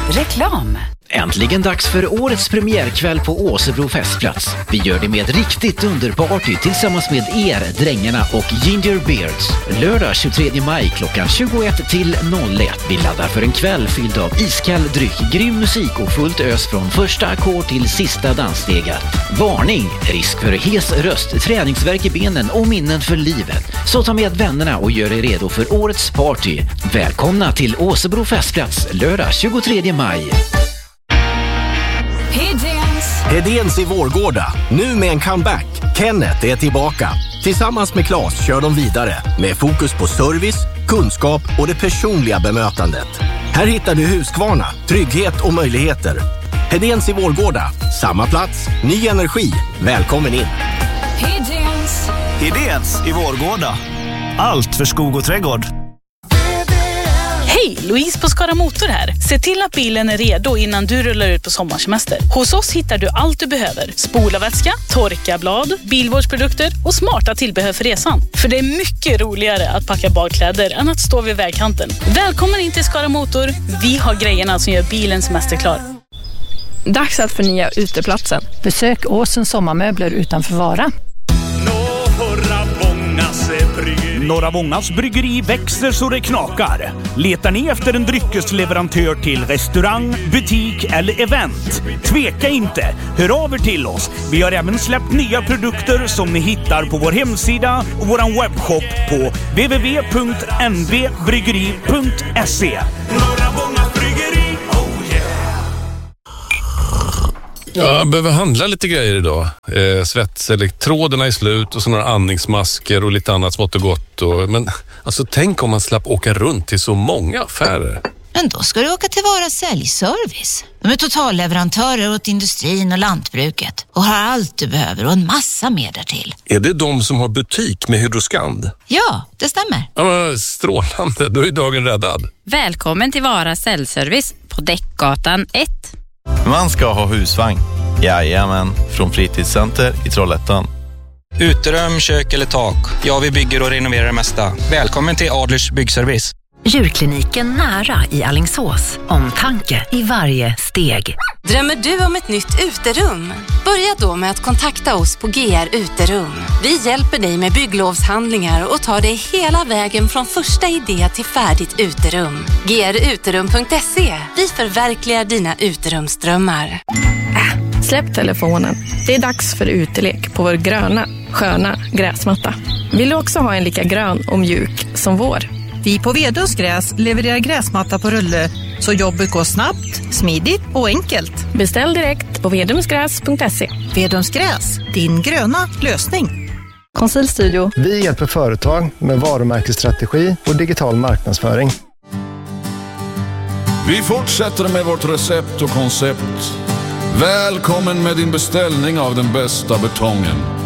Reklam. Äntligen dags för årets premiärkväll på Åsebro festplats. Vi gör det med ett riktigt underparty tillsammans med er, drängarna och Ginger Beards. Lördag 23 maj klockan 21 till 01. Vi laddar för en kväll fylld av iskall dryck, grym musik och fullt ös från första ackord till sista dansstegat. Varning! Risk för hes röst, träningsvärk i benen och minnen för livet. Så ta med vännerna och gör er redo för årets party. Välkomna till Åsebro festplats lördag 23 maj. Hedéns i Vårgårda, nu med en comeback. Kenneth är tillbaka. Tillsammans med Claes kör de vidare med fokus på service, kunskap och det personliga bemötandet. Här hittar du Husqvarna, trygghet och möjligheter. Hedéns i Vårgårda, samma plats, ny energi. Välkommen in. Hedéns i Vårgårda. Allt för skog och trädgård. Hej, Louise på Skara Motor här. Se till att bilen är redo innan du rullar ut på sommarsemester. Hos oss hittar du allt du behöver. Spolarvätska, torkarblad, bilvårdsprodukter och smarta tillbehör för resan. För det är mycket roligare att packa badkläder än att stå vid vägkanten. Välkommen in till Skara Motor. Vi har grejerna som gör bilen semesterklar. Dags att förnya uteplatsen. Besök Åsens sommarmöbler utanför Vara. Norra Vångas bryggeri växer så det knakar. Letar ni efter en dryckesleverantör till restaurang, butik eller event? Tveka inte, hör av er till oss. Vi har även släppt nya produkter som ni hittar på vår hemsida och vår webbshop på www.nvbryggeri.se. Norra Vångas bryggeri, oh yeah! Jag behöver handla lite grejer idag. Svetselektroderna är slut och så några andningsmasker och lite annat smått och gott. Men alltså, tänk om man slapp åka runt till så många affärer. Men då ska du åka till Vara Säljservice. De är totalleverantörer åt industrin och lantbruket och har allt du behöver och en massa mer därtill. Är det de som har butik med Hydroskand? Ja, det stämmer. Ja, men strålande, då är dagen räddad. Välkommen till Vara Säljservice på Däckgatan 1. Man ska ha husvagn. Jajamän, från Fritidscenter i Trollhättan. Uterum, kök eller tak. Ja, vi bygger och renoverar det mesta. Välkommen till Adlers byggservice. Djurkliniken nära i Alingsås. Omtanke i varje steg. Drömmer du om ett nytt uterum? Börja då med att kontakta oss på GR Uterum. Vi hjälper dig med bygglovshandlingar och tar dig hela vägen från första idé till färdigt uterum. gruterum.se. Vi förverkligar dina uterumsdrömmar. Släpp telefonen. Det är dags för utelek på vår gröna, sköna gräsmatta. Vill du också ha en lika grön och mjuk som vår? Vi på Vedums gräs levererar gräsmatta på rulle så jobbet går snabbt, smidigt och enkelt. Beställ direkt på vedomsgräs.se. Vedums gräs, din gröna lösning. Konsultstudio. Vi hjälper företag med varumärkesstrategi och digital marknadsföring. Vi fortsätter med vårt recept och koncept. Välkommen med din beställning av den bästa betongen.